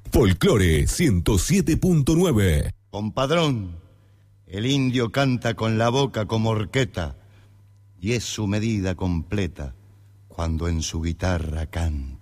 Folclore 107.9. Compadrón, el indio canta con la boca como horqueta y es su medida completa cuando en su guitarra canta.